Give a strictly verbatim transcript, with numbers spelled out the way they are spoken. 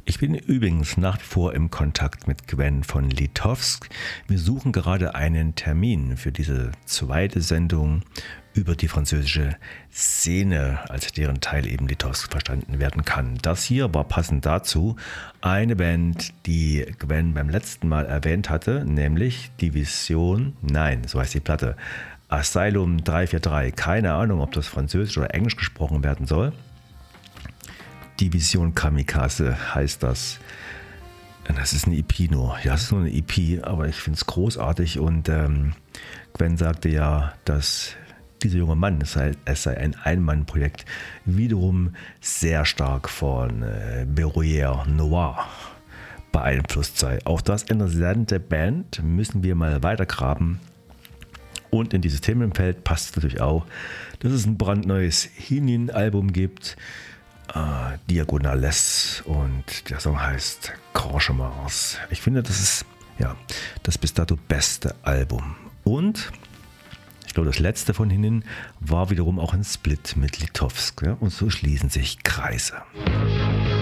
Ich bin übrigens nach wie vor im Kontakt mit Gwen von Litovsk. Wir suchen gerade einen Termin für diese zweite Sendung über die französische Szene, als deren Teil eben Litovsk verstanden werden kann. Das hier war passend dazu eine Band, die Gwen beim letzten Mal erwähnt hatte, nämlich Division, nein, so heißt die Platte, Asylum drei vier drei. Keine Ahnung, ob das Französisch oder Englisch gesprochen werden soll. Division Kamikaze heißt das. Das ist eine E P nur. Ja, es ist nur eine E P, aber ich finde es großartig. Und ähm, Gwen sagte ja, dass dieser junge Mann, es sei, es sei ein Ein-Mann-Projekt, wiederum sehr stark von äh, Bruyère Noir beeinflusst sei. Auch das interessante Band, müssen wir mal weitergraben. Und in dieses Themenfeld passt natürlich auch, dass es ein brandneues Hinin-Album gibt, Uh, Diagonales, und der Song heißt Cauchemars. Ich finde, das ist ja das bis dato beste Album. Und ich glaube, das letzte von Hinin war wiederum auch ein Split mit Litovsk. Ja? Und so schließen sich Kreise.